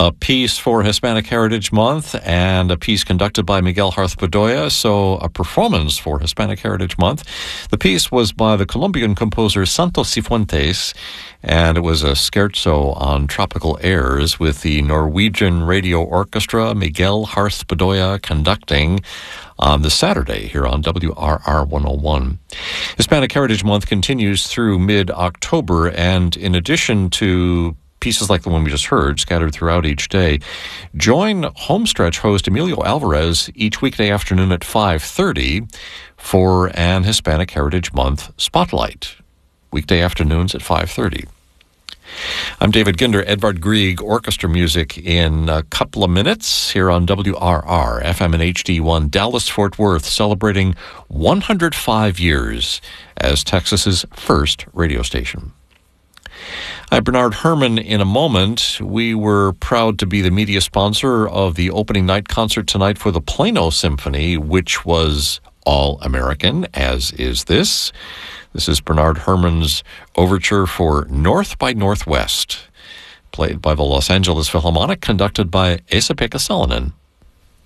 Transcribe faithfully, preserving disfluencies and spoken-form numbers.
A piece for Hispanic Heritage Month and a piece conducted by Miguel Harth Bedoya, so a performance for Hispanic Heritage Month. The piece was by the Colombian composer Santos Cifuentes, and it was a scherzo on tropical airs with the Norwegian Radio Orchestra, Miguel Harth Bedoya conducting on the Saturday here on W R R one oh one. Hispanic Heritage Month continues through mid-October, and in addition to pieces like the one we just heard scattered throughout each day, join Homestretch host Emilio Alvarez each weekday afternoon at five thirty for an Hispanic Heritage Month Spotlight. Weekday afternoons at five thirty. I'm David Ginder. Edvard Grieg orchestra music in a couple of minutes here on W R R, F M and H D one, Dallas-Fort Worth, celebrating one hundred five years as Texas's first radio station. Hi, Bernard Herrmann in a moment. We were proud to be the media sponsor of the opening night concert tonight for the Plano Symphony, which was all American, as is this. This is Bernard Herrmann's overture for North by Northwest, played by the Los Angeles Philharmonic, conducted by Esa-Pekka Salonen.